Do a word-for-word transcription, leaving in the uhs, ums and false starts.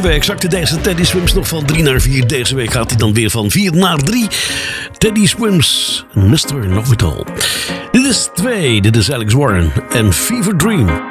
Vorige week zakte deze Teddy Swims nog van drie naar vier. Deze week gaat hij dan weer van vier naar drie. Teddy Swims, mister Know-It-All. Dit is twee, dit is Alex Warren en Fever Dream.